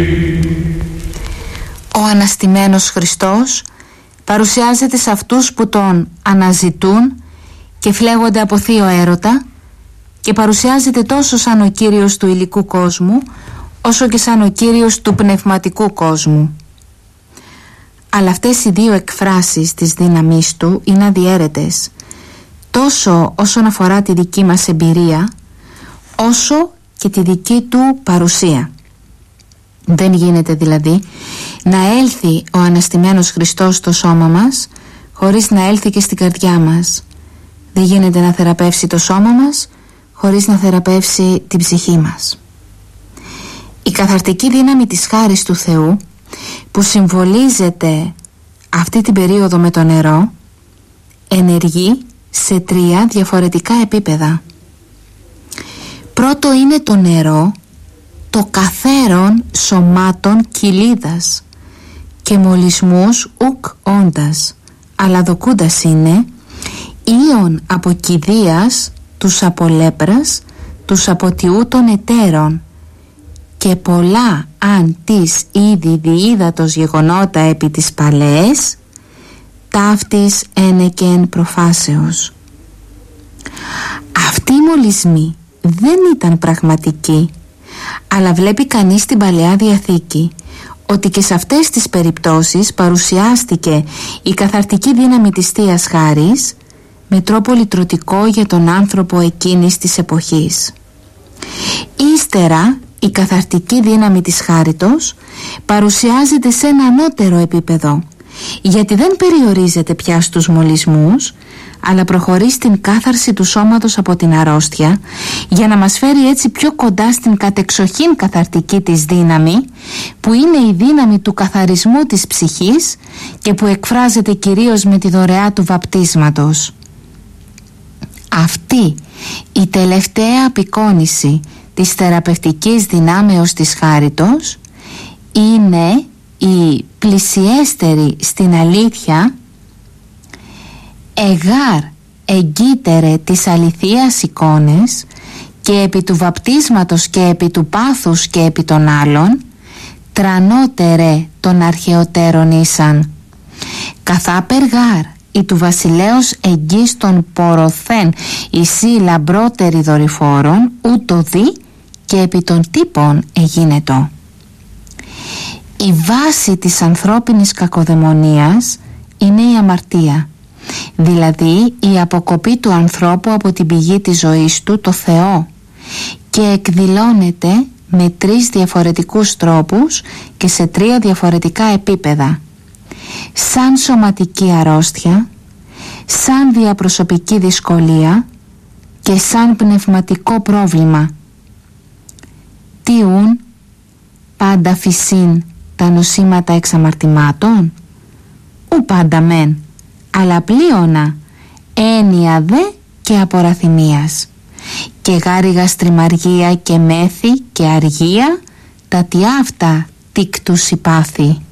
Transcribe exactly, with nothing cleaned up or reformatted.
Ο αναστημένος Χριστός παρουσιάζεται σε αυτούς που τον αναζητούν και φλέγονται από θείο έρωτα, και παρουσιάζεται τόσο σαν ο Κύριος του υλικού κόσμου όσο και σαν ο Κύριος του πνευματικού κόσμου. Αλλά αυτές οι δύο εκφράσεις της δύναμής του είναι αδιέρετες, τόσο όσον αφορά τη δική μας εμπειρία όσο και τη δική του παρουσία. Δεν γίνεται δηλαδή να έλθει ο αναστημένος Χριστός στο σώμα μας χωρίς να έλθει και στην καρδιά μας. Δεν γίνεται να θεραπεύσει το σώμα μας χωρίς να θεραπεύσει την ψυχή μας. Η καθαρτική δύναμη της χάρις του Θεού, που συμβολίζεται αυτή την περίοδο με το νερό, ενεργεί σε τρία διαφορετικά επίπεδα. Πρώτο είναι το νερό, το καθαίρον σωμάτων κοιλίδας και μολυσμούς ουκ όντας, αλλά δοκούντας είναι ήων από κηδείας, τους από λέπρας, τους από τιού των εταίρων, και πολλά αν της ήδη διείδατος γεγονότα επί της παλαιές, ταύτης ένεκεν προφάσεως. Αυτοί οι μολυσμοί δεν ήταν πραγματικοί, αλλά βλέπει κανείς στην Παλαιά Διαθήκη ότι και σε αυτές τις περιπτώσεις παρουσιάστηκε η καθαρτική δύναμη της Θείας Χάρης με τρόπο λυτρωτικό για τον άνθρωπο εκείνης της εποχής. Ύστερα η καθαρτική δύναμη της χάριτος παρουσιάζεται σε ένα ανώτερο επίπεδο, γιατί δεν περιορίζεται πια στους μολυσμούς, αλλά προχωρεί στην κάθαρση του σώματος από την αρρώστια, για να μας φέρει έτσι πιο κοντά στην κατεξοχήν καθαρτική της δύναμη, που είναι η δύναμη του καθαρισμού της ψυχής και που εκφράζεται κυρίως με τη δωρεά του βαπτίσματος. Αυτή η τελευταία απεικόνηση της θεραπευτικής δυνάμεως της χάριτος είναι η πλησιέστερη στην αλήθεια, εγάρ εγκύτερε της αληθείας εικόνες, και επί του βαπτίσματος και επί του πάθους και επί των άλλων τρανότερε των αρχαιοτέρων ήσαν, καθά περγάρ ή του βασιλέως εγγύς των πορωθέν εισί λαμπρότερη δορυφόρων, ούτω δι και επί των τύπων εγίνετο. Η βάση της ανθρώπινης κακοδαιμονίας είναι η αμαρτία, δηλαδή η αποκοπή του ανθρώπου από την πηγή της ζωής του, το Θεό, και εκδηλώνεται με τρεις διαφορετικούς τρόπους και σε τρία διαφορετικά επίπεδα: σαν σωματική αρρώστια, σαν διαπροσωπική δυσκολία και σαν πνευματικό πρόβλημα. Τιούν πάντα φυσίν τα νοσήματα εξαμαρτημάτων, ου πάντα μεν, αλλά πλείονα έννοια δε και αποραθυμίας, και γάριγα στριμαργία και μέθη και αργία, τα τι αυτά τίκτους υπάθη.